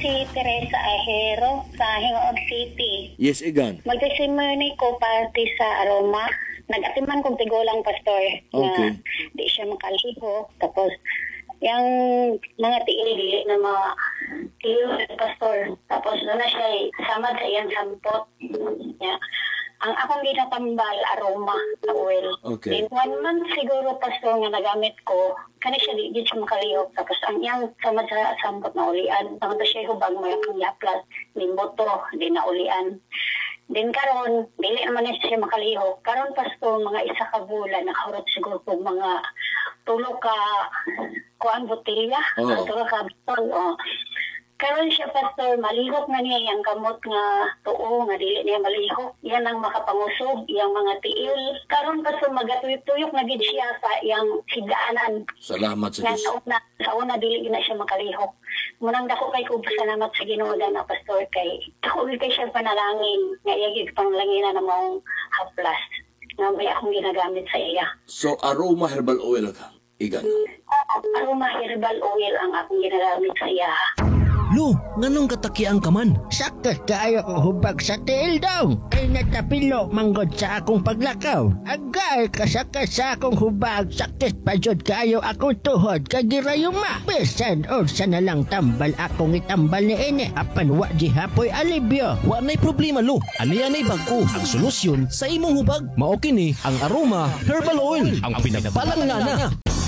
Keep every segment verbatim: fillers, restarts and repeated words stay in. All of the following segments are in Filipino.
si Teresa Ahero sa Hingoog City. Yes, Igan. Magtesimony ko parte sa Aroma. Nag-atiman kong tigulang pastor Okay. na di siya makaliho. Tapos, yung mga tiili na mga tiil pastor. Tapos, doon na siya samad sa iyang sampot. Yeah. Ang akong ginatambal, Aroma, na oil. Okay. In one month siguro, pastor, nga nagamit ko, kani siya di, di siya makalihok. Tapos, ang iyang samad sa sampot na ulian. Tapos siya hubag mo yung yaplas, limboto, di na ulian. Din karon, dili naman na siya makalihok. Karon pasto mga isa ka bulan nakahurot siguro kog mga tulo ka kuan botelya, Oo. tulo ka botol. Oh. Karon siya pastor malihok na niya yang gamot nga tuo nga dili niya malihok. Yan ang makapangusog yang mga tiil. Karon pastor magatuyok-tuyok na gid siya sa yang higdaanan. Salamat sa Nga Diyos. sa una, sa una dili na siya makalihok. Munang dako kay ko pasalamat sa Ginoo na pastor kay ako kay siya panalangin nga iyagig panglangina na mong haplas nga may akong ginagamit sa iya. So, Aroma Herbal Oil ka, Igan. Oo, Aroma Herbal Oil ang akong ginagamit sa iya. Lo, nganong katakian ka man? Sakit kaayo ko hubag sa tiil daw. Ay natapilo manggod sa akong paglakaw. Agay kasakit sa akong hubag. Sakit pa jud kaayo akong tuhod kagirayuma. Bisan unsa na lang tambal akong itambal ni ini. Apan wa gihapoy alibyo. Wa na'y problema, Lo. Aniya na'y bag-o ang solusyon sa imong hubag. Mao kini ang Aroma Herbal Oil, ang pinagbalangana.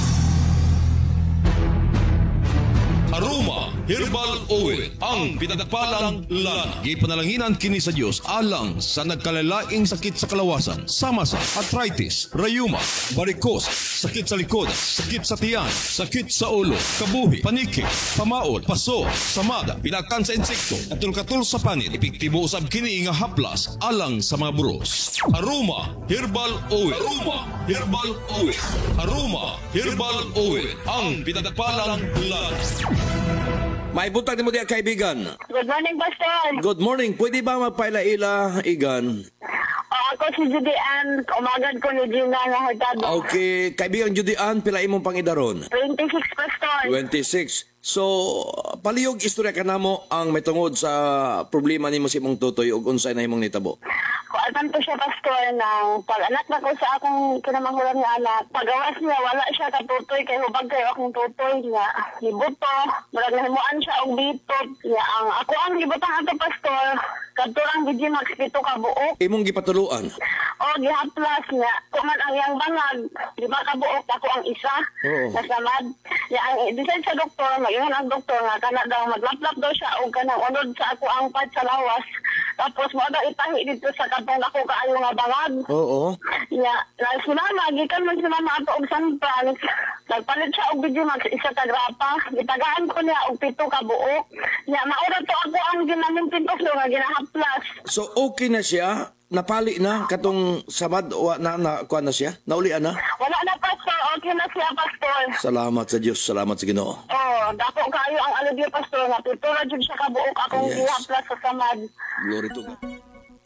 Aroma Herbal Oil, ang pinagpalang lana. Gipanalanginan kini sa Dios alang sa nagkalalaing sakit sa kalawasan, sama sa arthritis, rayuma, varicose, sakit sa likod, sakit sa tiyan, sakit sa ulo, kabuhi, paniki, pamaol, paso, samada, pinakan sa insekto, katul-katul sa panit, epektibo usab kini nga haplas alang sa mga buros. Aroma Herbal Oil. Aroma Herbal Oil. Aroma Herbal Oil, ang pinagpalang lana. May buntag ni mo diya, kaibigan. Good morning, pastor. Good morning. Pwede ba magpaila-ila, Igan? Uh, ako si Judy Ann, umagad ko ni Gina nga hurtado. Okay, kaibigan Judy Ann, pila imong pangidaron? twenty-six, pastor. twenty-six. So, palihog istorya ka namo ang may tungod sa problema nimo si imong tutoy ug unsay na imong nitabo. Kuan to siya, pastor, ng pag-anak na ko sa akong kinamanghuran nga anak. Pagawas niya, wala siya katutoy, kay hubag kayo akong tutoy niya. Libuto, marag nahimuan siya og bitot. Niya, ang ako ang libutang ato, pastor, kadturang bidyo max pito ka buok. Imong gipatuluan. O, gihaplas niya. Kuman ang iyang bangag, lima ka buok, ako ang isa. Oo. Nasamad. Niya, ang design sa doktor, mag-ingon ang doktor nga, kana daw, maglaplap daw siya o kanang unod sa ako ang pad sa lawas. Tapos mo daw itahi dito sa katong ako kaayo nga bangag. Oo. Ya, na sinama, gikan man sinama ato og San Franz. Nagpalit siya og video max isa ka grapa. Gitagaan ko niya og pito ka buok. Ya, maura to ako ang ginaming pintos nga ginahaplas. So, okay na siya? Napali na katong samad o na, na kuha na siya? Naulian na? Wala na, pastor. Okay na siya, pastor. Salamat sa Diyos, salamat sa Ginoo. Oh, dako kayo ang alibyo, pastor. Nga pito ra jud siya ka buok akong Yes. gihaplas sa samad. Glory to God.